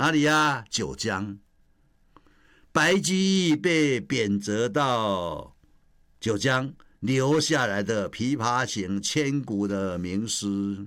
哪里呀？九江。白居易被贬谪到九江，留下来的《琵琶行》千古的名诗。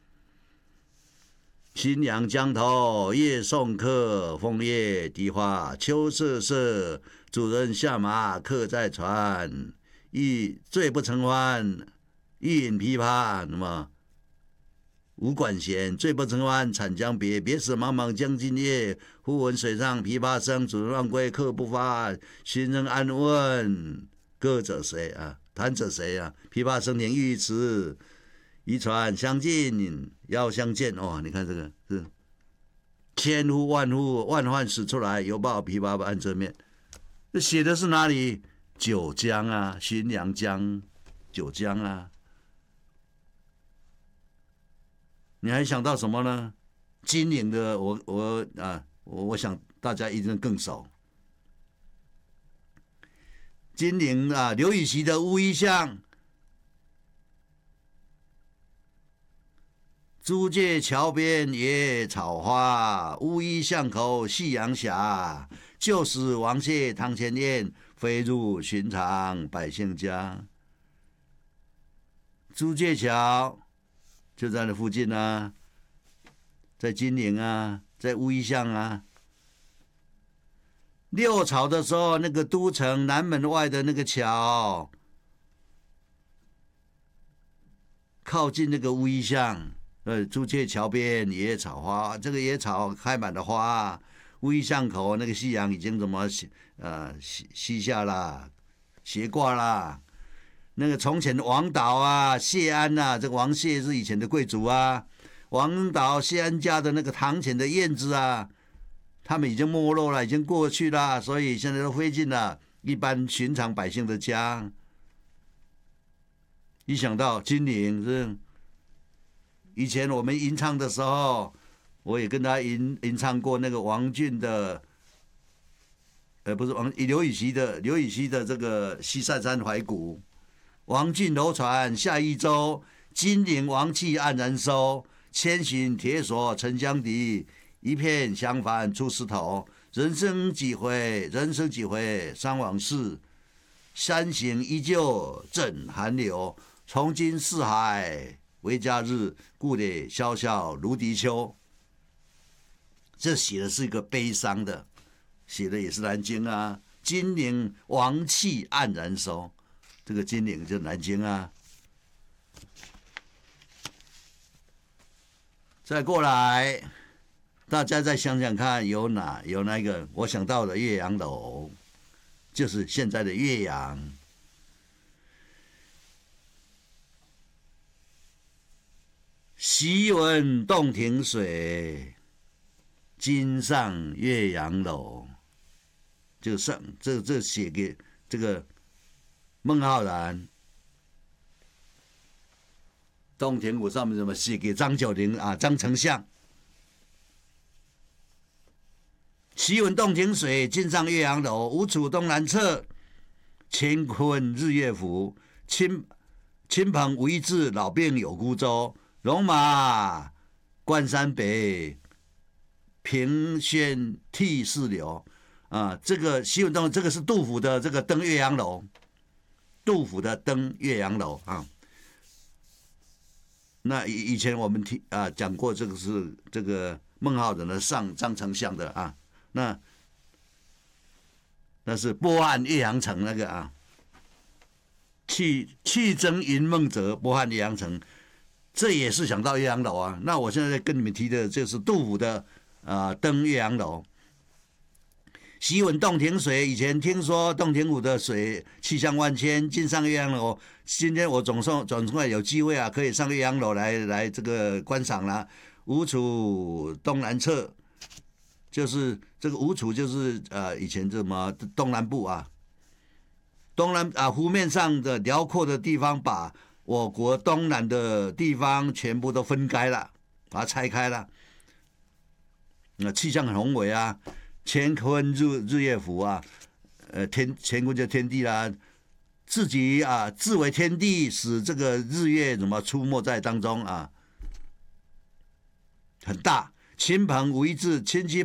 新阳江头夜送客，枫叶荻花秋瑟瑟。主人下马客在船，醉不成欢，欲饮琵琶。那么吴管弦，醉不成欢惨将别，别时茫茫江浸夜。忽闻水上琵琶声，主人忘归客不发。寻人安问，歌者谁啊？弹者谁啊？琵琶声停欲迟，渔船相近要相见。哦，你看这个是千呼万呼，万唤始出来，犹抱琵琶半遮面。这写的是哪里？九江啊，浔阳江，九江啊。你还想到什么呢？金陵的我想大家一定更熟。金陵啊，刘禹锡的乌衣巷，租界桥边野草花，乌衣巷口夕阳斜。旧时王谢堂前燕，飞入寻常百姓家。租界桥就在那附近啊，在金陵啊，在乌衣巷啊。六朝的时候，那个都城南门外的那个桥，靠近那个乌衣巷，租界桥边野草花，这个野草开满了花。乌衣巷口那个夕阳已经怎么西下啦，斜挂啦。那个从前王导啊、谢安啊，这个王谢是以前的贵族啊，王导、谢安家的那个堂前的燕子啊，他们已经没落了，已经过去了，所以现在都灰烬了。一般寻常百姓的家，一想到金陵是以前我们吟唱的时候，我也跟他吟唱过那个王俊的，不是刘禹锡的这个《西塞山怀古》。王浚楼船下益州，金陵王气黯然收。千寻铁锁沉香底，一片香帆出石头。人生几回伤往事，山行依旧枕寒流。从今四海为家日，故里萧萧如笛秋。这写的是一个悲伤的，写的也是南京啊。金陵王气黯然收，这个金陵就是南京啊。再过来，大家再想想看，有那个我想到的岳阳楼，就是现在的岳阳。习闻洞庭水，今上岳阳楼。这写给这个孟浩然。洞庭湖上面怎么写给张九龄啊？张丞相。习闻洞庭水，今上岳阳楼。吴楚东南坼，乾坤日月浮。亲朋无一字，老病有孤舟。戎马关山北，凭轩涕泗流。这个习闻洞，这个是杜甫的这个登岳阳楼。杜甫的登岳阳楼啊。那以前我们讲过，这个是这个孟浩然的上张丞相的啊。那是波撼岳阳城那个啊。去征云梦泽，波撼岳阳城，这也是想到岳阳楼啊。那我现在跟你们提的，这是杜甫的登岳阳楼。习闻洞庭水，以前听说洞庭湖的水气象万千，今上岳阳楼。今天我总算有机会啊，可以上岳阳楼来这个观赏了。吴楚东南坼，就是这个吴楚就是以前什么东南部啊，湖面上的辽阔的地方，把我国东南的地方全部都分开了，把它拆开了。气象很宏伟啊。乾坤日月浮啊，乾坤就天地啦，自己自为天地，使这个日月怎么出没在当中啊，很大。亲朋无一字，亲戚